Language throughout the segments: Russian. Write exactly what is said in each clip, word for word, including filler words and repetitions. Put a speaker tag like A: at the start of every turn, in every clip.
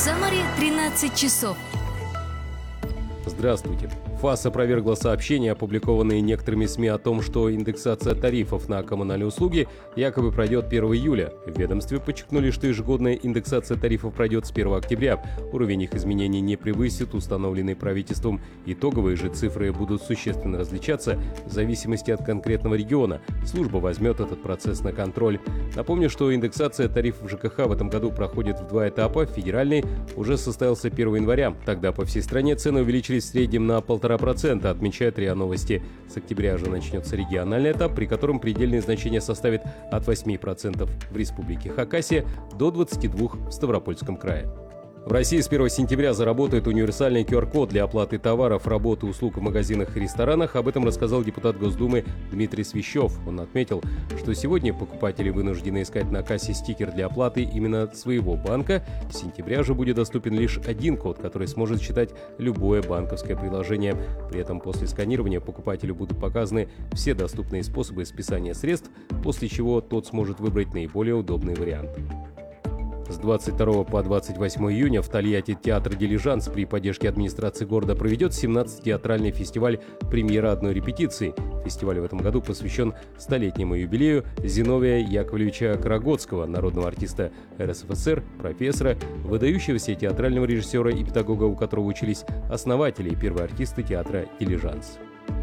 A: Самаре тринадцать часов.
B: Здравствуйте. ФАС опровергла сообщения, опубликованные некоторыми СМИ о том, что индексация тарифов на коммунальные услуги якобы пройдет первого июля. В ведомстве подчеркнули, что ежегодная индексация тарифов пройдет с первого октября. Уровень их изменений не превысит установленный правительством. Итоговые же цифры будут существенно различаться в зависимости от конкретного региона. Служба возьмет этот процесс на контроль. Напомню, что индексация тарифов ЖКХ в этом году проходит в два этапа. Федеральный уже состоялся первого января. Тогда по всей стране цены увеличились в среднем на полтора процента, отмечает РИА Новости. С октября же начнется региональный этап, при котором предельное значение составит от восьми процентов в Республике Хакасия до двадцати двух процентов в Ставропольском крае. В России с первого сентября заработает универсальный ку ар код для оплаты товаров, работы, услуг в магазинах и ресторанах. Об этом рассказал депутат Госдумы Дмитрий Свищев. Он отметил, что сегодня покупатели вынуждены искать на кассе стикер для оплаты именно от своего банка. С сентября же будет доступен лишь один код, который сможет считать любое банковское приложение. При этом после сканирования покупателю будут показаны все доступные способы списания средств, после чего тот сможет выбрать наиболее удобный вариант. С двадцать второго по двадцать восьмое июня в Тольятти театр «Дилижанс» при поддержке администрации города проведет семнадцатый театральный фестиваль «Премьера одной репетиции». Фестиваль в этом году посвящен столетнему юбилею Зиновия Яковлевича Карагодского, народного артиста эр эс эф эс эр, профессора, выдающегося театрального режиссера и педагога, у которого учились основатели и первые артисты театра «Дилижанс».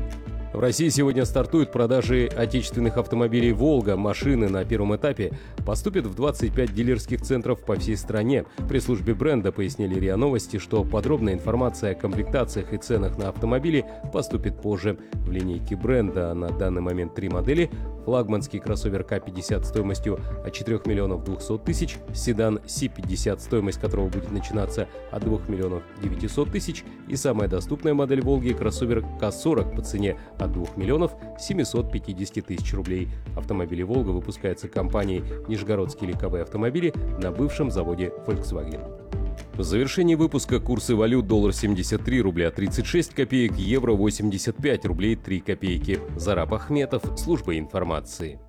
B: В России сегодня стартуют продажи отечественных автомобилей «Волга». Машины на первом этапе поступят в двадцать пять дилерских центров по всей стране. При службе бренда пояснили РИА Новости, что подробная информация о комплектациях и ценах на автомобили поступит позже. В линейке бренда на данный момент три модели: флагманский кроссовер ка пятьдесят стоимостью от четырёх миллионов двухсот тысяч, седан си пятьдесят, стоимость которого будет начинаться от двух миллионов девятисот тысяч, и самая доступная модель «Волги» — кроссовер ка сорок по цене от двух миллионов семисот пятидесяти тысяч рублей. Автомобили «Волга» выпускаются компанией «Нижегородские легковые автомобили» на бывшем заводе Volkswagen. В завершении выпуска курсы валют: доллар семьдесят три рубля тридцать шесть копеек, евро восемьдесят пять рублей три копейки. Зараб Ахметов, служба информации.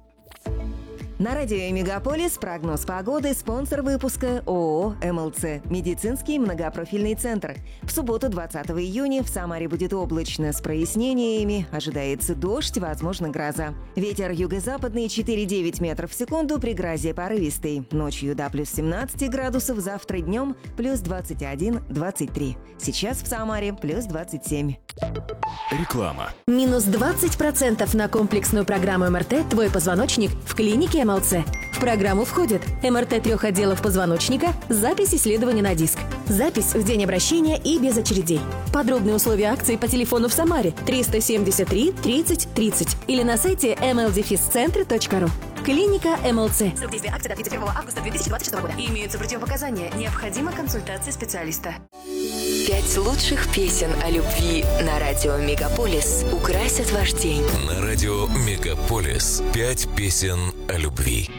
C: На радио «Мегаполис» прогноз погоды, спонсор выпуска ООО эм эл цэ «Медицинский многопрофильный центр». В субботу, двадцатого июня, в Самаре будет облачно с прояснениями, ожидается дождь, возможно гроза. Ветер юго-западный четыре и девять метров в секунду, при грозе порывистый. Ночью до плюс семнадцати градусов, завтра днем плюс двадцать один - двадцать три. Сейчас в Самаре плюс двадцать семь.
D: Реклама.
E: Минус двадцать процентов на комплексную программу эм эр тэ «Твой позвоночник» в клинике эм эл цэ. В программу входит эм эр тэ трех отделов позвоночника, запись исследования на диск, запись в день обращения и без очередей. Подробные условия акции по телефону в Самаре триста семьдесят три тридцать тридцать или на сайте эм эл дефис центр точка ру. Клиника эм эл цэ.
F: Срок действия акции до тридцать первого августа две тысячи двадцать шестого года. Имеются противопоказания. Необходима консультация специалиста.
G: Пять лучших песен о любви на радио «Мегаполис» украсят ваш день.
D: На радио «Мегаполис» пять песен о любви.